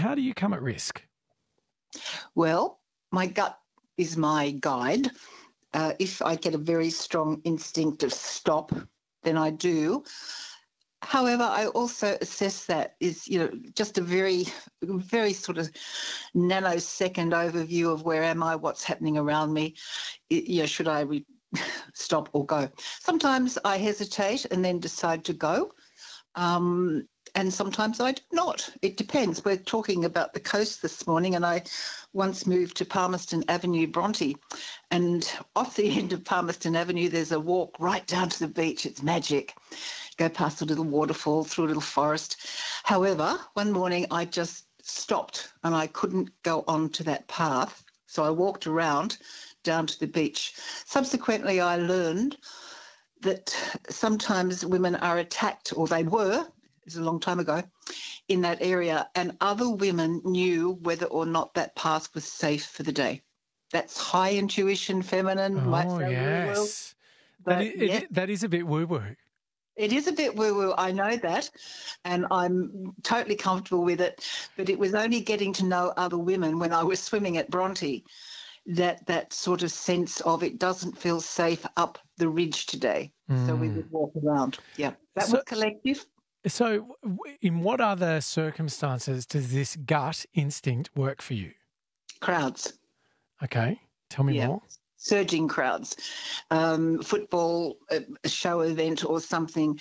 how do you come at risk? Well, my gut is my guide. If I get a very strong instinct of stop, then I do. However, I also assess that is, just a very, very sort of nanosecond overview of where am I, what's happening around me. Should I stop or go? Sometimes I hesitate and then decide to go. And sometimes I do not. It depends. We're talking about the coast this morning, and I once moved to Palmerston Avenue, Bronte, and off the end of Palmerston Avenue, there's a walk right down to the beach. It's magic. Go past a little waterfall, through a little forest. However, one morning I just stopped and I couldn't go on to that path, so I walked around down to the beach. Subsequently, I learned that sometimes women are attacked, or they were, it's a long time ago, in that area, and other women knew whether or not that path was safe for the day. That's high intuition, feminine. Oh, yes. That is a bit woo-woo. It is a bit woo-woo, I know that, and I'm totally comfortable with it, but it was only getting to know other women when I was swimming at Bronte that sort of sense of it doesn't feel safe up the ridge today. So we would walk around. Yeah, that was collective. So in what other circumstances does this gut instinct work for you? Crowds. Okay, tell me more. Surging crowds, football, a show event or something.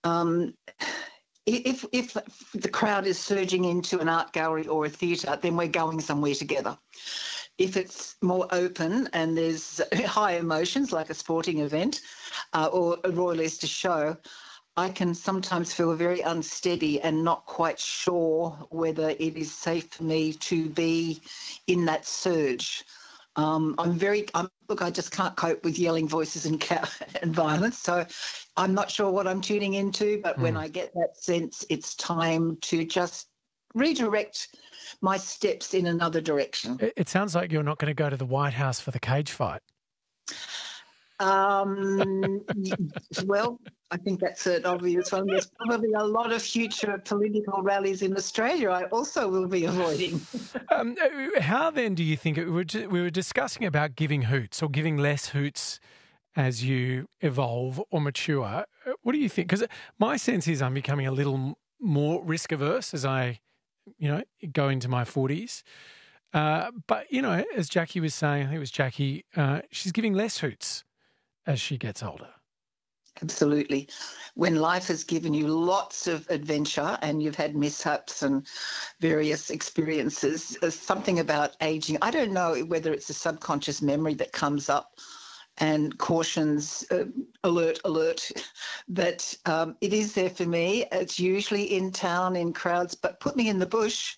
If the crowd is surging into an art gallery or a theatre, then we're going somewhere together. If it's more open and there's high emotions, like a sporting event or a Royal Leicester show, I can sometimes feel very unsteady and not quite sure whether it is safe for me to be in that surge. I just can't cope with yelling voices and violence, so I'm not sure what I'm tuning into, but when I get that sense, it's time to just redirect my steps in another direction. It sounds like you're not going to go to the White House for the cage fight. Well, I think that's an obvious one. There's probably a lot of future political rallies in Australia I also will be avoiding. How then do you think, we were discussing about giving hoots or giving less hoots as you evolve or mature. What do you think? Because my sense is I'm becoming a little more risk averse as I, go into my 40s. But, as Jackie was saying, I think it was Jackie, she's giving less hoots as she gets older. Absolutely. When life has given you lots of adventure and you've had mishaps and various experiences, there's something about aging. I don't know whether it's a subconscious memory that comes up and cautions, alert, but it is there for me. It's usually in town, in crowds, but put me in the bush.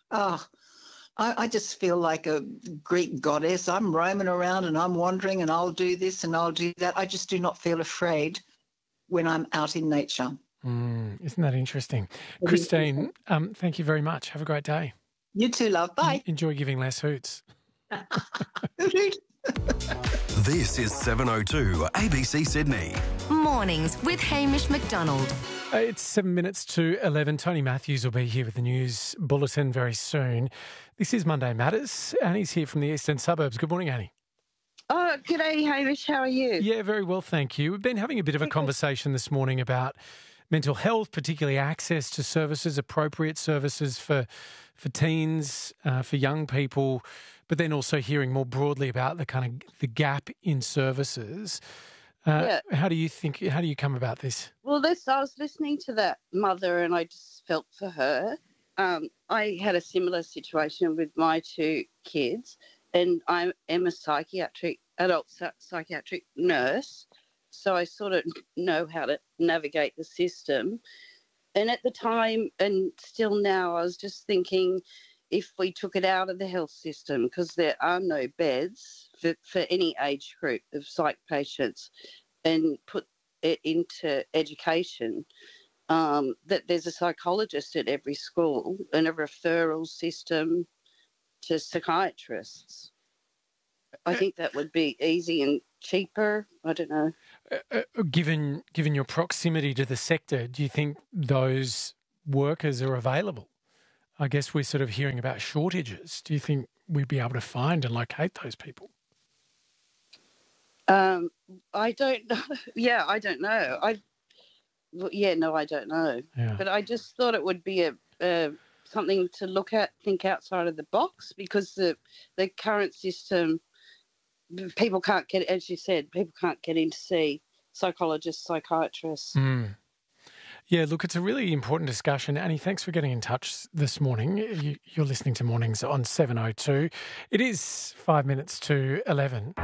I just feel like a Greek goddess. I'm roaming around and I'm wandering and I'll do this and I'll do that. I just do not feel afraid when I'm out in nature. Isn't that interesting? Christine, thank you very much. Have a great day. You too, love. Bye. Enjoy giving less hoots. This is 7:02 ABC Sydney. Mornings with Hamish McDonald. It's 7 minutes to 11. Tony Matthews will be here with the news bulletin very soon. This is Monday Matters. Annie's here from the eastern suburbs. Good morning, Annie. Oh, g'day, Hamish. How are you? Yeah, very well, thank you. We've been having a bit of a conversation this morning about mental health, particularly access to services, appropriate services for teens, for young people, but then also hearing more broadly about the gap in services. How do you come about this? Well, I was listening to that mother and I just felt for her. I had a similar situation with my two kids, and I am a adult psychiatric nurse, so I sort of know how to navigate the system. And at the time, and still now, I was just thinking if we took it out of the health system, because there are no beds for any age group of psych patients, and put it into education, that there's a psychologist at every school and a referral system to psychiatrists. I think that would be easy and cheaper. I don't know. Given your proximity to the sector, do you think those workers are available? I guess we're sort of hearing about shortages. Do you think we'd be able to find and locate those people? I don't know. Yeah, I don't know. I don't know. Yeah. But I just thought it would be a something to look at, think outside of the box, because the current system, people can't get, as you said, people can't get in to see psychologists, psychiatrists. Mm. Yeah, look, it's a really important discussion. Annie, thanks for getting in touch this morning. You're listening to Mornings on 7:02. It is 5 minutes to 11.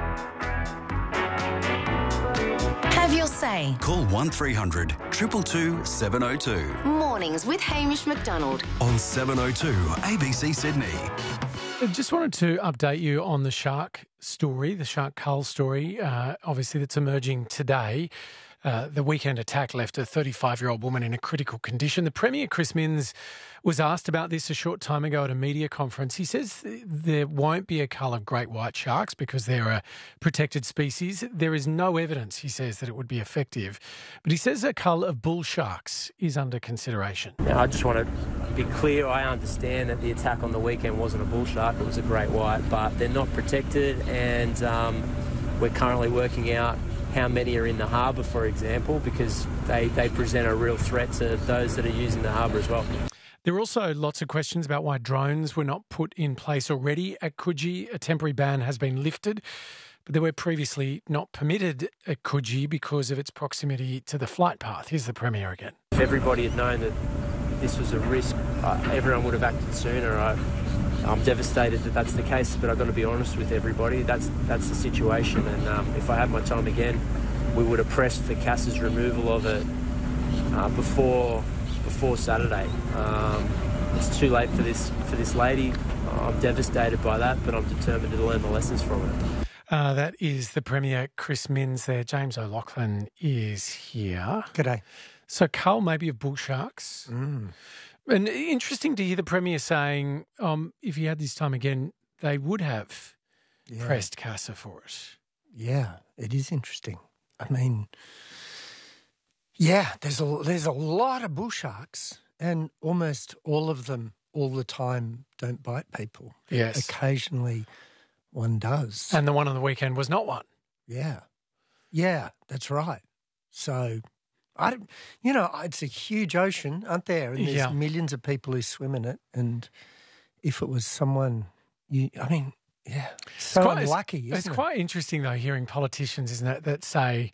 Have your say. Call 1300 222 702 Mornings with Hamish McDonald. on 702 ABC Sydney. I just wanted to update you on the shark story, the shark cull story, obviously that's emerging today. The weekend attack left a 35-year-old woman in a critical condition. The Premier, Chris Minns, was asked about this a short time ago at a media conference. He says there won't be a cull of great white sharks because they're a protected species. There is no evidence, he says, that it would be effective. But he says a cull of bull sharks is under consideration. Now, I just want to be clear, I understand that the attack on the weekend wasn't a bull shark, it was a great white, but they're not protected, and we're currently working out how many are in the harbour, for example, because they present a real threat to those that are using the harbour as well. There are also lots of questions about why drones were not put in place already at Coogee. A temporary ban has been lifted, but they were previously not permitted at Coogee because of its proximity to the flight path. Here's the Premier again. If everybody had known that this was a risk, everyone would have acted sooner. I'm devastated that that's the case, but I've got to be honest with everybody. That's the situation, and if I had my time again, we would have pressed for CAS's removal of it before Saturday. It's too late for this lady. I'm devastated by that, but I'm determined to learn the lessons from it. That is the Premier, Chris Minns there. James O'Loughlin is here. G'day. So cull maybe of bull sharks. Mm. And interesting to hear the Premier saying if he had this time again, they would have pressed CASA for it. Yeah, it is interesting. I mean, yeah, there's a lot of bull sharks, and almost all of them all the time don't bite people. Yes. Occasionally one does. And the one on the weekend was not one. Yeah. Yeah, that's right. So it's a huge ocean, aren't there? And there's millions of people who swim in it. And if it was someone, so unlucky, isn't it? It's quite interesting, though, hearing politicians, isn't it, that say,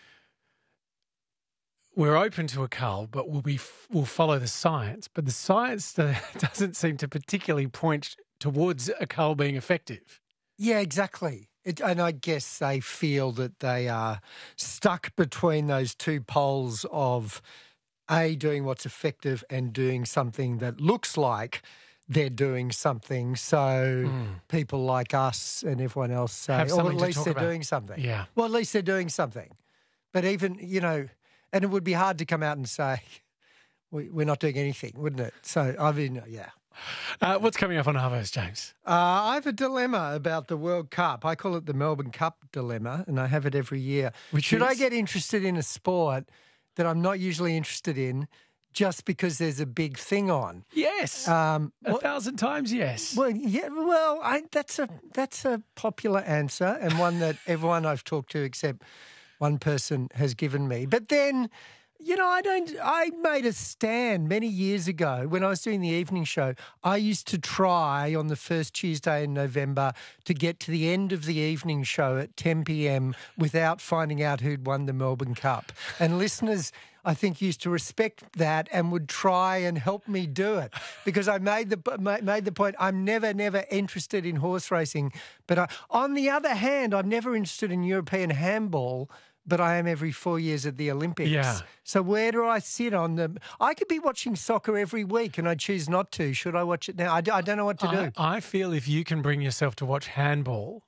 we're open to a cull, but we'll follow the science. But the science doesn't seem to particularly point towards a cull being effective. Yeah, exactly. And I guess they feel that they are stuck between those two poles of A, doing what's effective and doing something that looks like they're doing something. So people like us and everyone else say, at least they're doing something. Yeah. Well, at least they're doing something. But even, and it would be hard to come out and say, we're not doing anything, wouldn't it? So, what's coming up on Arvos, James? I have a dilemma about the World Cup. I call it the Melbourne Cup dilemma, and I have it every year. Should I get interested in a sport that I'm not usually interested in just because there's a big thing on? Yes. 1,000 times yes. Well, yeah. Well, that's a popular answer, and one that everyone I've talked to except one person has given me. But then, I made a stand many years ago when I was doing the evening show. I used to try on the first Tuesday in November to get to the end of the evening show at 10 p.m. without finding out who'd won the Melbourne Cup. And listeners, I think, used to respect that and would try and help me do it, because I made the point I'm never interested in horse racing. But on the other hand, I'm never interested in European handball, but I am every 4 years at the Olympics. Yeah. So where do I sit on the... I could be watching soccer every week and I choose not to. Should I watch it now? I don't know what to do. I feel if you can bring yourself to watch handball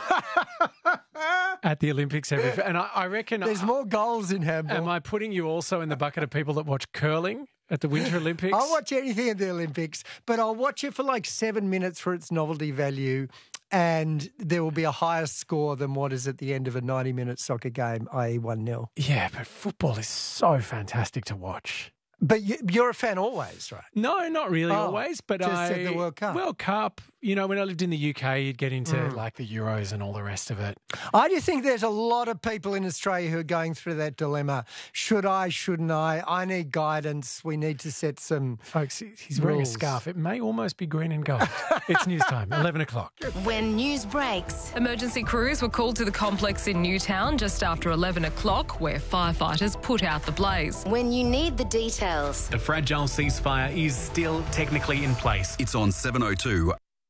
at the Olympics and I reckon... There's more goals in handball. Am I putting you also in the bucket of people that watch curling at the Winter Olympics? I'll watch anything at the Olympics, but I'll watch it for like 7 minutes for its novelty value, and there will be a higher score than what is at the end of a 90-minute soccer game, i.e. 1-0. Yeah, but football is so fantastic to watch. But you're a fan always, right? No, not really always, but just at the World Cup. World Cup, when I lived in the UK, you'd get into like the Euros and all the rest of it. I just think there's a lot of people in Australia who are going through that dilemma. Should I, shouldn't I? I need guidance. We need to set some Folks, he's wearing a scarf. It may almost be green and gold. It's news time, 11 o'clock. When news breaks, emergency crews were called to the complex in Newtown just after 11 o'clock, where firefighters put out the blaze. when you need the details. The fragile ceasefire is still technically in place. It's on 702.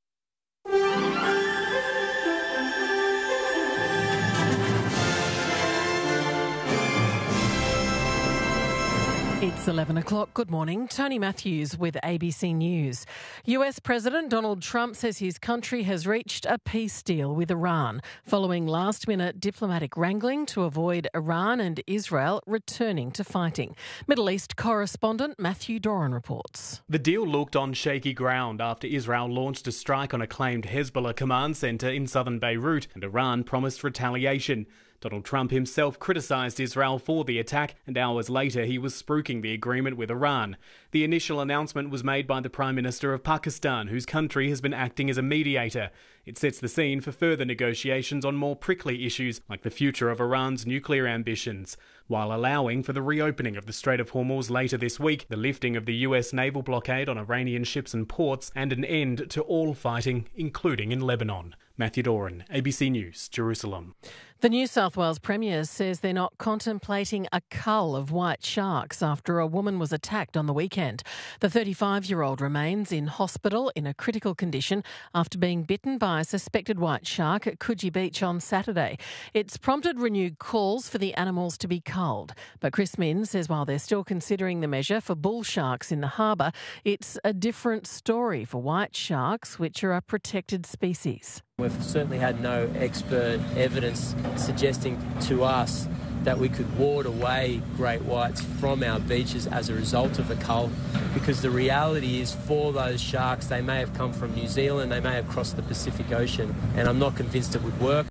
It's 11 o'clock. Good morning. Tony Matthews with ABC News. US President Donald Trump says his country has reached a peace deal with Iran following last-minute diplomatic wrangling to avoid Iran and Israel returning to fighting. Middle East correspondent Matthew Doran reports. The deal looked on shaky ground after Israel launched a strike on a claimed Hezbollah command centre in southern Beirut, and Iran promised retaliation. Donald Trump himself criticised Israel for the attack, and hours later he was spruiking the agreement with Iran. The initial announcement was made by the Prime Minister of Pakistan, whose country has been acting as a mediator. It sets the scene for further negotiations on more prickly issues like the future of Iran's nuclear ambitions. While allowing for the reopening of the Strait of Hormuz later this week, the lifting of the US naval blockade on Iranian ships and ports, and an end to all fighting, including in Lebanon. Matthew Doran, ABC News, Jerusalem. The New South Wales Premier says they're not contemplating a cull of white sharks after a woman was attacked on the weekend. The 35-year-old remains in hospital in a critical condition after being bitten by a suspected white shark at Coogee Beach on Saturday. It's prompted renewed calls for the animals to be culled. But Chris Minns says while they're still considering the measure for bull sharks in the harbour, it's a different story for white sharks, which are a protected species. We've certainly had no expert evidence suggesting to us that we could ward away great whites from our beaches as a result of the cull, because the reality is for those sharks, they may have come from New Zealand, they may have crossed the Pacific Ocean, and I'm not convinced it would work.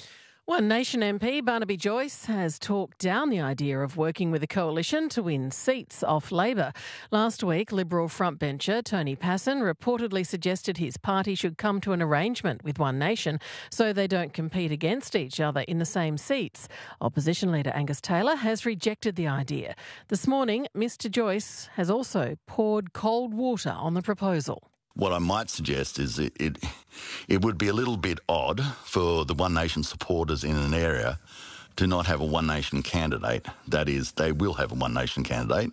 One Nation MP, Barnaby Joyce, has talked down the idea of working with a coalition to win seats off Labor. Last week, Liberal frontbencher Tony Passon reportedly suggested his party should come to an arrangement with One Nation so they don't compete against each other in the same seats. Opposition leader Angus Taylor has rejected the idea. This morning, Mr Joyce has also poured cold water on the proposal. What I might suggest is it would be a little bit odd for the One Nation supporters in an area to not have a One Nation candidate. That is, they will have a One Nation candidate.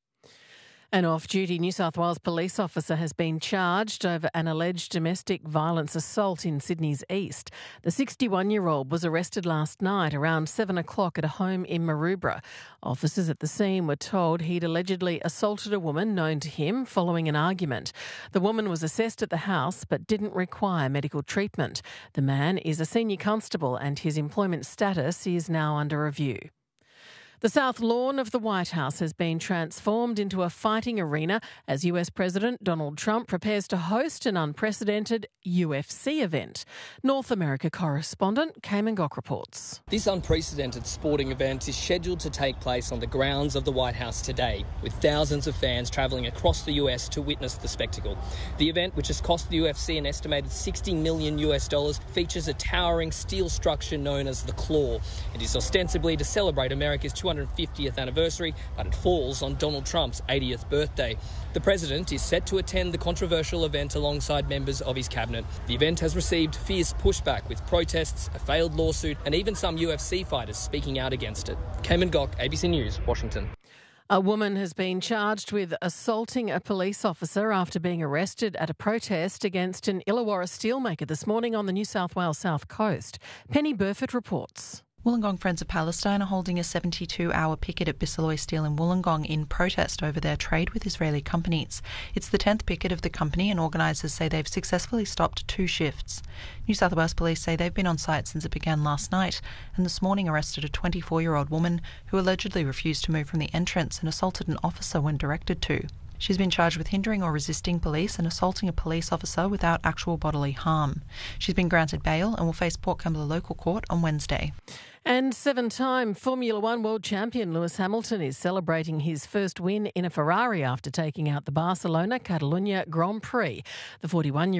An off-duty New South Wales police officer has been charged over an alleged domestic violence assault in Sydney's east. The 61-year-old was arrested last night around 7 o'clock at a home in Maroubra. Officers at the scene were told he'd allegedly assaulted a woman known to him following an argument. The woman was assessed at the house but didn't require medical treatment. The man is a senior constable and his employment status is now under review. The South Lawn of the White House has been transformed into a fighting arena as US President Donald Trump prepares to host an unprecedented UFC event. North America correspondent Cayman Gock reports. This unprecedented sporting event is scheduled to take place on the grounds of the White House today, with thousands of fans travelling across the US to witness the spectacle. The event, which has cost the UFC an estimated $60 million, features a towering steel structure known as the Claw. It is ostensibly to celebrate America's 250th anniversary, but it falls on Donald Trump's 80th birthday. The president is set to attend the controversial event alongside members of his cabinet. The event has received fierce pushback with protests, a failed lawsuit, and even some UFC fighters speaking out against it. Cayman Gock, ABC News, Washington. A woman has been charged with assaulting a police officer after being arrested at a protest against an Illawarra steelmaker this morning on the New South Wales South Coast. Penny Burford reports. Wollongong Friends of Palestine are holding a 72-hour picket at Bisalloy Steel in Wollongong in protest over their trade with Israeli companies. It's the 10th picket of the company, and organisers say they've successfully stopped 2 shifts. New South Wales Police say they've been on site since it began last night, and this morning arrested a 24-year-old woman who allegedly refused to move from the entrance and assaulted an officer when directed to. She's been charged with hindering or resisting police and assaulting a police officer without actual bodily harm. She's been granted bail and will face Port Kembla Local Court on Wednesday. And 7-time Formula One world champion Lewis Hamilton is celebrating his first win in a Ferrari after taking out the Barcelona Catalunya Grand Prix. The 41-year-old